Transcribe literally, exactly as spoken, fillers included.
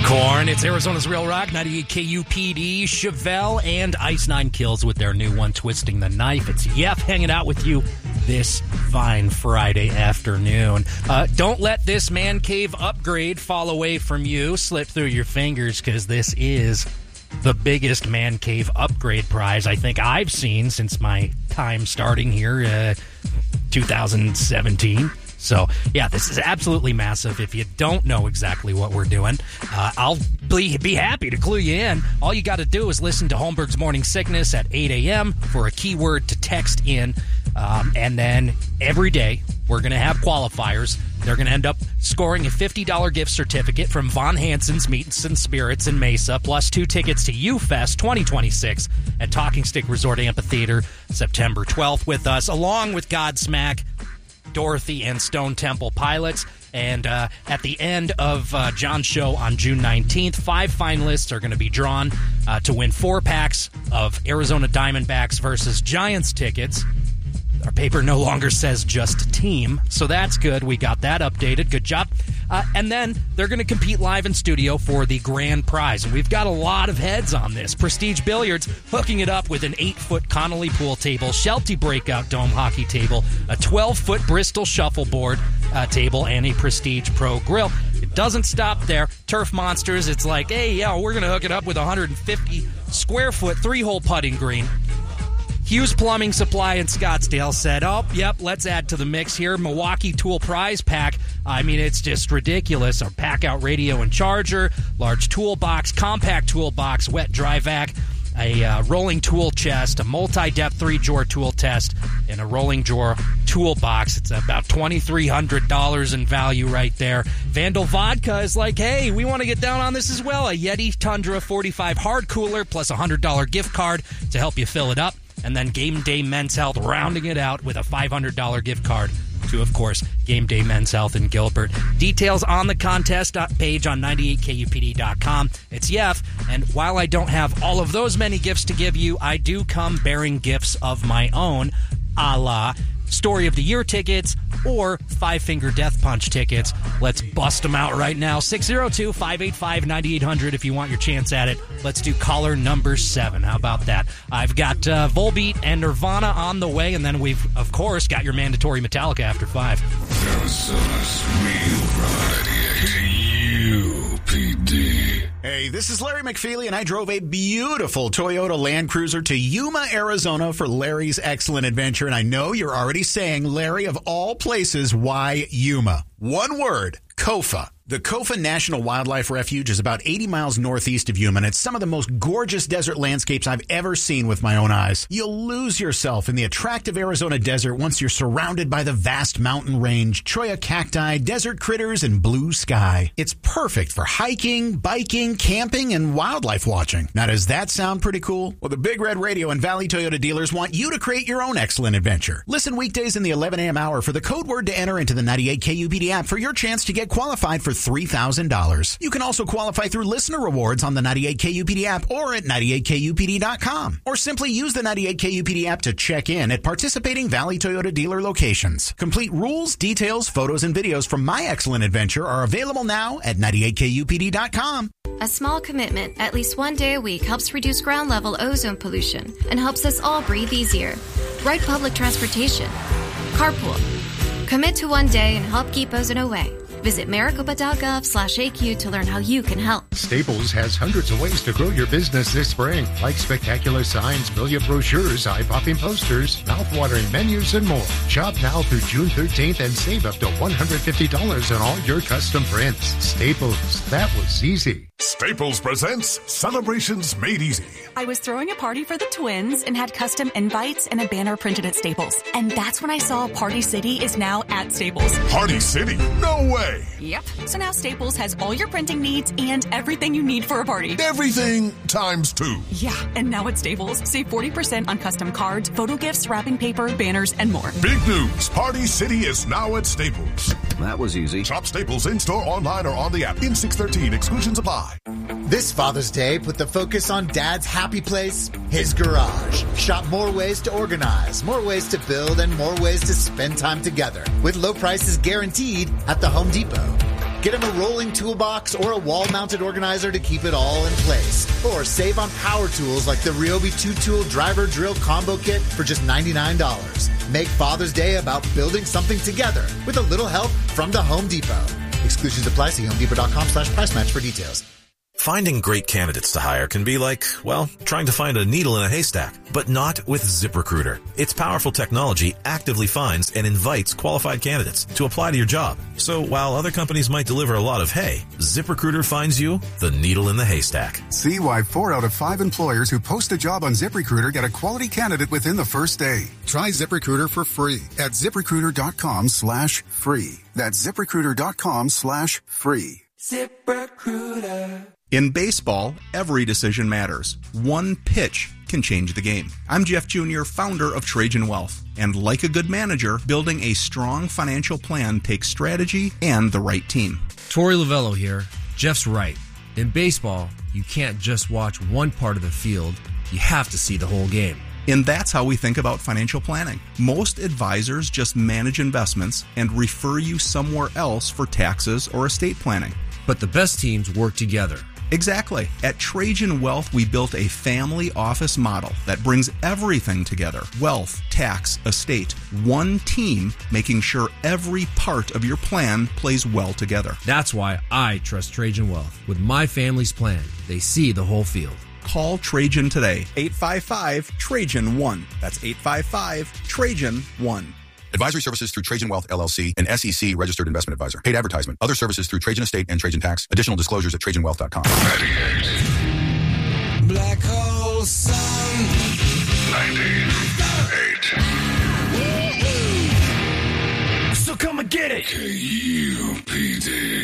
Corn, it's Arizona's Real Rock, ninety-eight K U P D, Chevelle, and Ice Nine Kills with their new one, Twisting the Knife. It's Yef hanging out with you this fine Friday afternoon. Uh, don't let this man cave upgrade fall away from you, slip through your fingers, because this is the biggest man cave upgrade prize I think I've seen since my time starting here, uh, two thousand seventeen. So, yeah, this is absolutely massive. If you don't know exactly what we're doing, uh, I'll be, be happy to clue you in. All you got to do is listen to Holmberg's Morning Sickness at eight a.m. for a keyword to text in. Um, and then every day, we're going to have qualifiers. They're going to end up scoring a fifty dollars gift certificate from Von Hansen's Meats and Spirits in Mesa, plus two tickets to U-Fest twenty twenty-six at Talking Stick Resort Amphitheater, September twelfth with us, along with Godsmack, Dorothy, and Stone Temple Pilots. And uh, at the end of uh, John's show on June nineteenth, five finalists are going to be drawn uh, to win four packs of Arizona Diamondbacks versus Giants tickets. Our paper no longer says just team, so that's good. We got that updated. Good job. Uh, and then they're going to compete live in studio for the grand prize. And we've got a lot of heads on this. Prestige Billiards hooking it up with an eight-foot Connolly pool table, Sheltie breakout dome hockey table, a twelve-foot Bristol shuffleboard uh, table, and a Prestige Pro grill. It doesn't stop there. Turf Monsters, it's like, hey, yeah, we're going to hook it up with a one hundred fifty square foot three-hole putting green. Hughes Plumbing Supply in Scottsdale said, oh, yep, let's add to the mix here. Milwaukee Tool Prize Pack. I mean, it's just ridiculous. Our pack-out radio and charger, large toolbox, compact toolbox, wet dry vac, a uh, rolling tool chest, a multi-depth three-drawer tool test, and a rolling drawer toolbox. It's about twenty-three hundred dollars in value right there. Vandal Vodka is like, hey, we want to get down on this as well. A Yeti Tundra forty-five hard cooler plus a one hundred dollars gift card to help you fill it up. And then Game Day Men's Health rounding it out with a five hundred dollars gift card to, of course, Game Day Men's Health in Gilbert. Details on the contest page on ninety-eight K U P D dot com. It's Yef, and while I don't have all of those many gifts to give you, I do come bearing gifts of my own, a la Story of the Year tickets or Five Finger Death Punch tickets. Let's bust them out right now. six oh two, five eight five, nine eight hundred if you want your chance at it. Let's do caller number seven. How about that? I've got uh, Volbeat and Nirvana on the way, and then we've, of course, got your mandatory Metallica after five. Arizona's Real Ninety-eight U P D. Hey, this is Larry McFeely, and I drove a beautiful Toyota Land Cruiser to Yuma, Arizona for Larry's Excellent Adventure, and I know you're already saying, Larry, of all places, why Yuma? One word, C O F A. The C O F A National Wildlife Refuge is about eighty miles northeast of Yuma, and it's some of the most gorgeous desert landscapes I've ever seen with my own eyes. You'll lose yourself in the attractive Arizona desert once you're surrounded by the vast mountain range, cholla cacti, desert critters, and blue sky. It's perfect for hiking, biking, camping, and wildlife watching. Now, does that sound pretty cool? Well, the Big Red Radio and Valley Toyota dealers want you to create your own excellent adventure. Listen weekdays in the eleven a.m. hour for the code word to enter into the ninety-eight K U P D app for your chance to get qualified for three thousand dollars. You can also qualify through listener rewards on the ninety-eight K U P D app or at ninety-eight K U P D dot com. Or simply use the ninety-eight K U P D app to check in at participating Valley Toyota dealer locations. Complete rules, details, photos, and videos from My Excellent Adventure are available now at ninety-eight K U P D dot com. A small commitment at least one day a week helps reduce ground level ozone pollution and helps us all breathe easier. Ride public transportation. Carpool. Commit to one day and help keep ozone away. Visit maricopa.gov slash AQ to learn how you can help. Staples has hundreds of ways to grow your business this spring, like spectacular signs, brilliant brochures, eye-popping posters, mouth-watering menus, and more. Shop now through June thirteenth and save up to one hundred fifty dollars on all your custom prints. Staples, that was easy. Staples presents Celebrations Made Easy. I was throwing a party for the twins and had custom invites and a banner printed at Staples. And that's when I saw Party City is now at Staples. Party City? No way! Yep. So now Staples has all your printing needs and everything you need for a party. Everything times two. Yeah, and now at Staples, save forty percent on custom cards, photo gifts, wrapping paper, banners, and more. Big news! Party City is now at Staples. That was easy. Shop Staples in-store, online, or on the app. In six thirteen, exclusions apply. This Father's Day, put the focus on Dad's happy place, his garage. Shop more ways to organize, more ways to build, and more ways to spend time together. With low prices guaranteed at the Home Depot. Get him a rolling toolbox or a wall-mounted organizer to keep it all in place. Or save on power tools like the Ryobi two-tool driver drill combo kit for just ninety-nine dollars. Make Father's Day about building something together with a little help from the Home Depot. Exclusions apply. See homedepot.com slash price match for details. Finding great candidates to hire can be like, well, trying to find a needle in a haystack, but not with ZipRecruiter. Its powerful technology actively finds and invites qualified candidates to apply to your job. So while other companies might deliver a lot of hay, ZipRecruiter finds you the needle in the haystack. See why four out of five employers who post a job on ZipRecruiter get a quality candidate within the first day. Try ZipRecruiter for free at ZipRecruiter.com slash free. That's ZipRecruiter.com slash free. ZipRecruiter. In baseball, every decision matters. One pitch can change the game. I'm Jeff Junior, founder of Trajan Wealth. And like a good manager, building a strong financial plan takes strategy and the right team. Torey Lavello here. Jeff's right. In baseball, you can't just watch one part of the field. You have to see the whole game. And that's how we think about financial planning. Most advisors just manage investments and refer you somewhere else for taxes or estate planning. But the best teams work together. Exactly. At Trajan Wealth, we built a family office model that brings everything together. Wealth, tax, estate. One team making sure every part of your plan plays well together. That's why I trust Trajan Wealth. With my family's plan, they see the whole field. Call Trajan today. eight five five, Trajan one. That's eight five five, Trajan one. Advisory services through Trajan Wealth, L L C, an S E C registered investment advisor. Paid advertisement. Other services through Trajan Estate and Trajan Tax. Additional disclosures at Trajan Wealth dot com. Black Hole Sun. ninety-eight. So come and get it. K U P D.